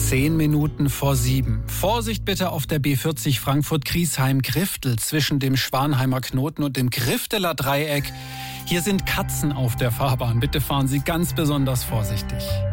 10 Minuten vor 7. Vorsicht bitte auf der B40 Frankfurt-Griesheim-Griftel zwischen dem Schwanheimer Knoten und dem Grifteler Dreieck. Hier sind Katzen auf der Fahrbahn. Bitte fahren Sie ganz besonders vorsichtig.